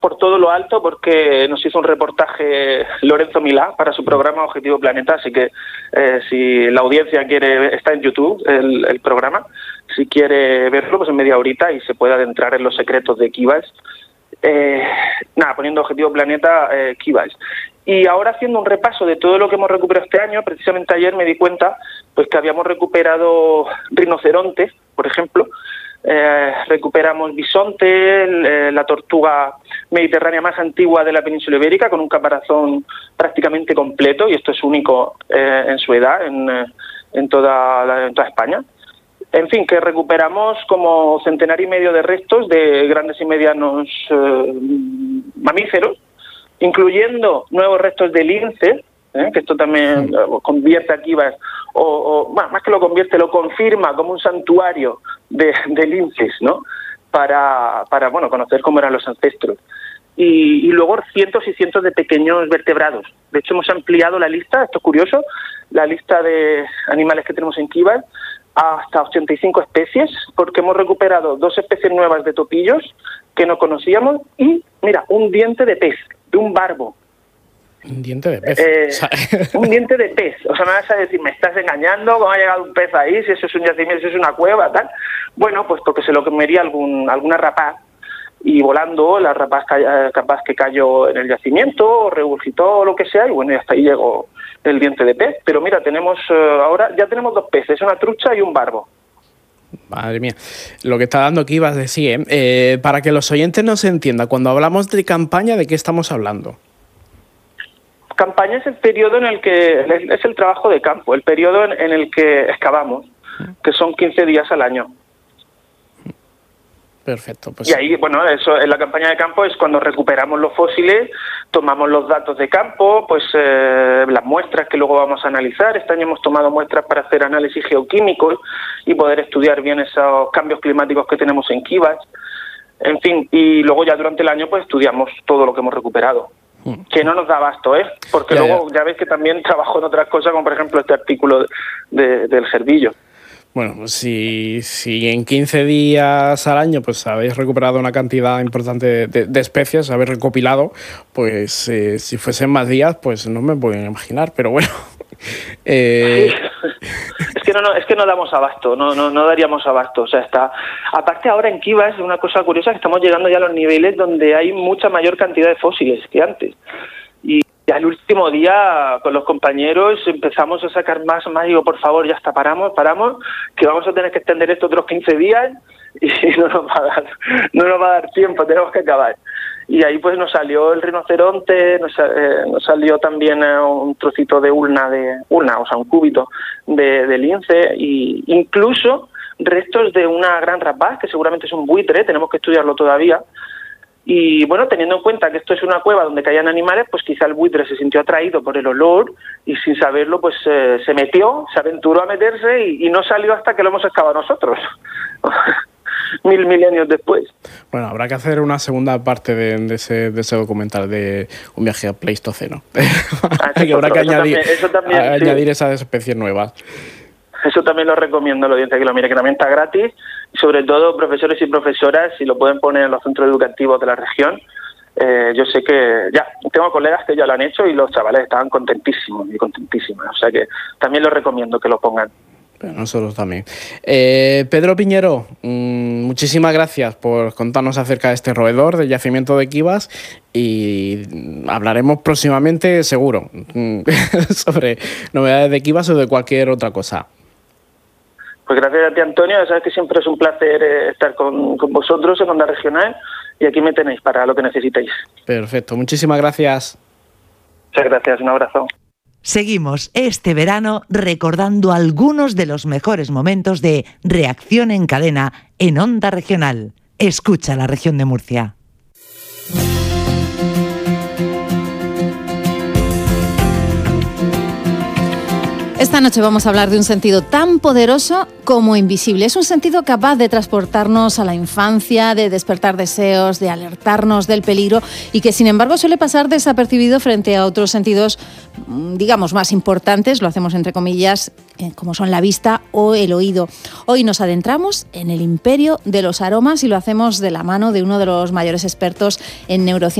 por todo lo alto, porque nos hizo un reportaje Lorenzo Milá para su programa Objetivo Planeta, así que si la audiencia quiere, está en YouTube el programa, si quiere verlo, pues en media horita y se puede adentrar en los secretos de Kivas. Poniendo Objetivo Planeta, Kivas. Y ahora, haciendo un repaso de todo lo que hemos recuperado este año, precisamente ayer me di cuenta pues que habíamos recuperado rinocerontes, por ejemplo, recuperamos bisonte, la tortuga mediterránea más antigua de la península ibérica, con un caparazón prácticamente completo, y esto es único en su edad en toda España. En fin, que recuperamos como 1,5 centenares de restos de grandes y medianos mamíferos, incluyendo nuevos restos de lince, que esto también convierte a Kivas, más que lo convierte, lo confirma como un santuario de linces, ¿no? Para conocer cómo eran los ancestros. Y luego cientos y cientos de pequeños vertebrados. De hecho, hemos ampliado la lista, esto es curioso, la lista de animales que tenemos en Kivas hasta 85 especies, porque hemos recuperado 2 especies nuevas de topillos que no conocíamos y, mira, un diente de pez, de un barbo. Un diente de pez. Un diente de pez. O sea, me vas a decir, me estás engañando, ¿cómo ha llegado un pez ahí? Si eso es un yacimiento, si eso es una cueva, tal. Bueno, pues porque se lo comería alguna rapaz, y volando la rapaz capaz que cayó en el yacimiento, o regurgitó o lo que sea, y bueno, y hasta ahí llegó el diente de pez. Pero mira, ahora ya tenemos 2 peces, una trucha y un barbo. Madre mía, lo que está dando aquí vas a decir, para que los oyentes nos entiendan, cuando hablamos de campaña, ¿de qué estamos hablando? Campaña es el periodo en el que es el trabajo de campo, el periodo en el que excavamos, que son 15 días al año. Perfecto. Pues y ahí, bueno, eso en la campaña de campo es cuando recuperamos los fósiles, tomamos los datos de campo, pues las muestras que luego vamos a analizar. Este año hemos tomado muestras para hacer análisis geoquímicos y poder estudiar bien esos cambios climáticos que tenemos en Kivas. En fin, y luego ya durante el año pues estudiamos todo lo que hemos recuperado. Que no nos da abasto, porque luego ya ves que también trabajo en otras cosas, como por ejemplo este artículo del Cervillo. Bueno, pues si en 15 días al año pues habéis recuperado una cantidad importante de especies, habéis recopilado, pues si fuesen más días, pues no me puedo imaginar, pero bueno. Es que no damos abasto, no daríamos abasto. O sea, aparte ahora en Kivas, una cosa curiosa, que estamos llegando ya a los niveles donde hay mucha mayor cantidad de fósiles que antes. Y ya el último día con los compañeros empezamos a sacar más, digo, por favor, ya está, paramos, que vamos a tener que extender esto otros 15 días y no nos va a dar tiempo, tenemos que acabar. Y ahí pues nos salió el rinoceronte, nos salió también un trocito de ulna, o sea, un cúbito de lince, e incluso restos de una gran rapaz, que seguramente es un buitre, tenemos que estudiarlo todavía. Y bueno, teniendo en cuenta que esto es una cueva donde caían animales, pues quizá el buitre se sintió atraído por el olor y sin saberlo pues se metió, se aventuró a meterse y no salió hasta que lo hemos excavado nosotros. 1000 milenios después. Bueno, habrá que hacer una segunda parte de ese documental de un viaje a Pleistoceno. Que habrá que añadir esas especies nuevas. Eso también lo recomiendo a la audiencia que lo mire, que también está gratis. Y sobre todo, profesores y profesoras, si lo pueden poner en los centros educativos de la región. Yo sé que ya tengo colegas que ya lo han hecho y los chavales estaban contentísimos y contentísimas. O sea que también lo recomiendo que lo pongan. Pero nosotros también. Pedro Piñero, muchísimas gracias por contarnos acerca de este roedor del yacimiento de Kivas y hablaremos próximamente, seguro, sobre novedades de Kivas o de cualquier otra cosa. Pues gracias a ti, Antonio. Ya sabes que siempre es un placer estar con vosotros en Onda Regional y aquí me tenéis para lo que necesitéis. Perfecto, muchísimas gracias. Muchas gracias, un abrazo. Seguimos este verano recordando algunos de los mejores momentos de Reacción en Cadena en Onda Regional. Escucha la región de Murcia. Esta noche vamos a hablar de un sentido tan poderoso como invisible. Es un sentido capaz de transportarnos a la infancia, de despertar deseos, de alertarnos del peligro y que sin embargo suele pasar desapercibido frente a otros sentidos, digamos, más importantes, lo hacemos entre comillas, como son la vista o el oído. Hoy nos adentramos en el imperio de los aromas y lo hacemos de la mano de uno de los mayores expertos en neurociencia